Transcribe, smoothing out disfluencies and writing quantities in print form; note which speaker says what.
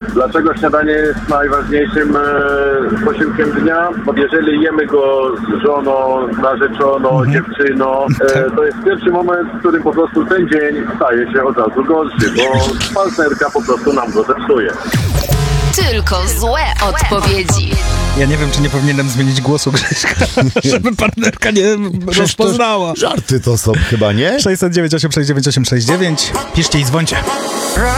Speaker 1: Dlaczego śniadanie jest najważniejszym posiłkiem dnia? Bo jeżeli jemy go z żoną, narzeczoną, dziewczyną, to jest pierwszy moment, w którym po prostu ten dzień staje się od razu gorszy, bo partnerka po prostu nam go zepsuje.
Speaker 2: Tylko złe odpowiedzi.
Speaker 3: Ja nie wiem, czy nie powinienem zmienić głosu Grześka, żeby partnerka nie rozpoznała.
Speaker 4: Żarty to są chyba, nie?
Speaker 3: 609 869 869. Piszcie i dzwońcie.